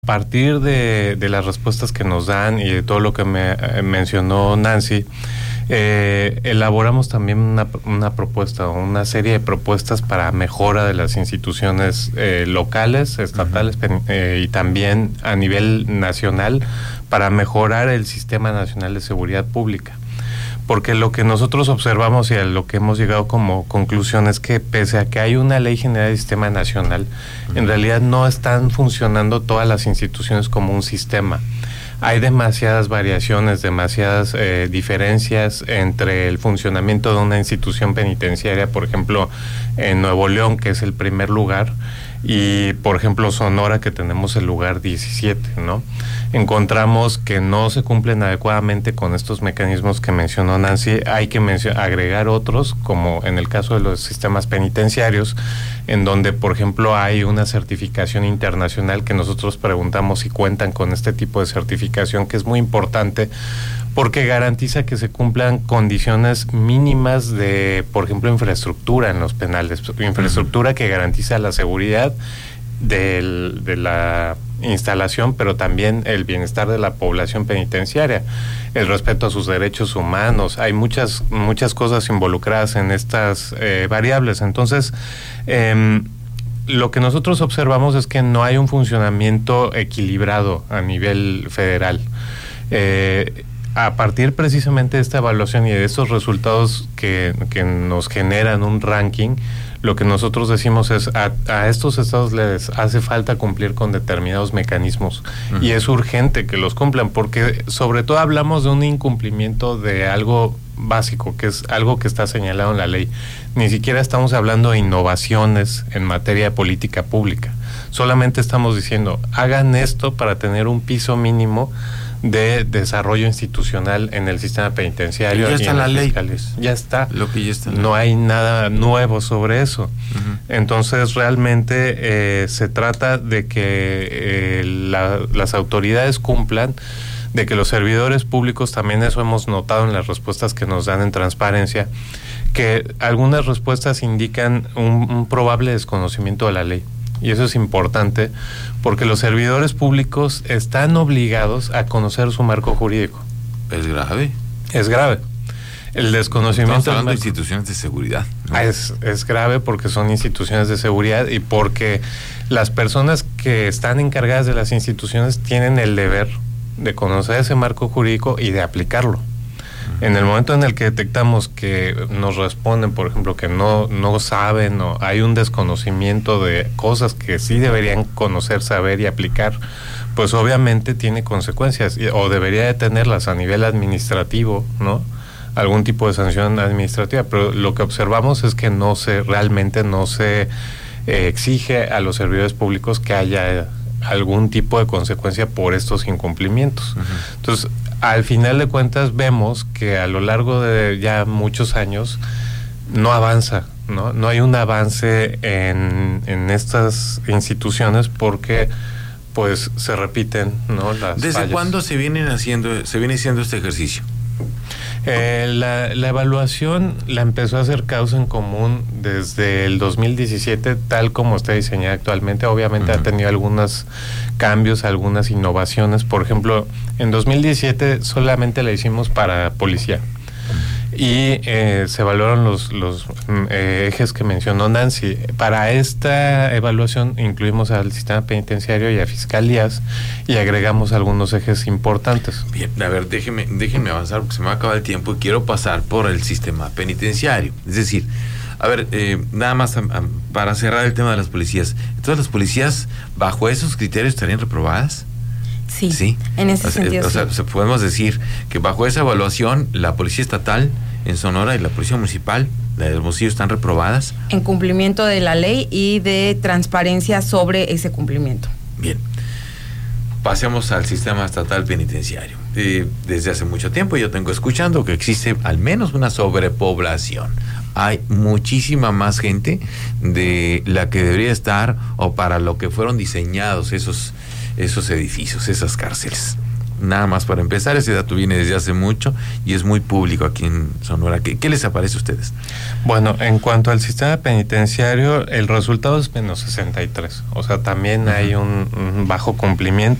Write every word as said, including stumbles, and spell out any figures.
A partir de, de las respuestas que nos dan y de todo lo que me eh, mencionó Nancy, eh, elaboramos también una, una propuesta, una serie de propuestas para mejora de las instituciones eh, locales, estatales uh-huh. eh, y también a nivel nacional para mejorar el Sistema Nacional de Seguridad Pública. Porque lo que nosotros observamos y a lo que hemos llegado como conclusión es que pese a que hay una ley general de sistema nacional, uh-huh. en realidad no están funcionando todas las instituciones como un sistema. Hay demasiadas variaciones, demasiadas eh, diferencias entre el funcionamiento de una institución penitenciaria, por ejemplo, en Nuevo León, que es el primer lugar, y por ejemplo Sonora, que tenemos el lugar diecisiete, ¿no? Encontramos que no se cumplen adecuadamente con estos mecanismos que mencionó Nancy. Hay que mencio- agregar otros, como en el caso de los sistemas penitenciarios, en donde por ejemplo hay una certificación internacional que nosotros preguntamos si cuentan con este tipo de certificación, que es muy importante porque garantiza que se cumplan condiciones mínimas de, por ejemplo, infraestructura en los penales, infraestructura que garantiza la seguridad del, de la instalación, pero también el bienestar de la población penitenciaria, el respeto a sus derechos humanos. Hay muchas muchas cosas involucradas en estas eh, variables. Entonces, eh, lo que nosotros observamos es que no hay un funcionamiento equilibrado a nivel federal. Eh, A partir precisamente de esta evaluación y de estos resultados que, que nos generan un ranking, lo que nosotros decimos es a, a estos estados les hace falta cumplir con determinados mecanismos uh-huh. y es urgente que los cumplan, porque sobre todo hablamos de un incumplimiento de algo básico, que es algo que está señalado en la ley. Ni siquiera estamos hablando de innovaciones en materia de política pública, solamente estamos diciendo hagan esto para tener un piso mínimo de desarrollo institucional en el sistema penitenciario. Ya está en la ley. Ya está. Lo que ya está. No hay nada nuevo sobre eso. Uh-huh. Entonces, realmente eh, se trata de que eh, la, las autoridades cumplan, de que los servidores públicos, también eso hemos notado en las respuestas que nos dan en transparencia, que algunas respuestas indican un, un probable desconocimiento de la ley. Y eso es importante porque los servidores públicos están obligados a conocer su marco jurídico. Es grave. Es grave. El desconocimiento... Estamos hablando de instituciones de seguridad, ¿no? Es, es grave porque son instituciones de seguridad y porque las personas que están encargadas de las instituciones tienen el deber de conocer ese marco jurídico y de aplicarlo. En el momento en el que detectamos que nos responden, por ejemplo, que no, no saben o hay un desconocimiento de cosas que sí deberían conocer, saber y aplicar, pues obviamente tiene consecuencias o debería de tenerlas a nivel administrativo, ¿no? Algún tipo de sanción administrativa, pero lo que observamos es que no se, realmente no se eh, exige a los servidores públicos que haya algún tipo de consecuencia por estos incumplimientos. Uh-huh. Entonces, al final de cuentas vemos que a lo largo de ya muchos años no avanza, ¿no? No hay un avance en, en estas instituciones porque pues se repiten, ¿no? Las ¿Desde fallas. cuándo se vienen haciendo, se viene haciendo este ejercicio? Eh, la, la evaluación la empezó a hacer Causa en Común desde el dos mil diecisiete, tal como está diseñada actualmente. Obviamente uh-huh. ha tenido algunos cambios, algunas innovaciones. Por ejemplo, en dos mil diecisiete solamente la hicimos para policía y eh, se evaluaron los, los eh, ejes que mencionó Nancy. Para esta evaluación incluimos al sistema penitenciario y a fiscalías y agregamos algunos ejes importantes. Bien, a ver, déjenme, déjenme avanzar porque se me va a acabar el tiempo y quiero pasar por el sistema penitenciario. Es decir, a ver, eh, nada más a, a, para cerrar el tema de las policías. Entonces, ¿las policías bajo esos criterios estarían reprobadas? Sí, sí, en ese o sea, sentido. O sea, sí. podemos decir que bajo esa evaluación la Policía Estatal en Sonora y la Policía Municipal, la de Hermosillo, están reprobadas. En cumplimiento de la ley y de transparencia sobre ese cumplimiento. Bien, pasemos al sistema estatal penitenciario. Eh, desde hace mucho tiempo yo tengo escuchando que existe al menos una sobrepoblación. Hay muchísima más gente de la que debería estar o para lo que fueron diseñados esos, esos edificios, esas cárceles. nada más para empezar, ese dato viene desde hace mucho y es muy público aquí en Sonora. ¿Qué, qué les aparece a ustedes? Bueno, en cuanto al sistema penitenciario, el resultado es menos sesenta y tres. O sea, también uh-huh. hay un, un bajo cumplimiento.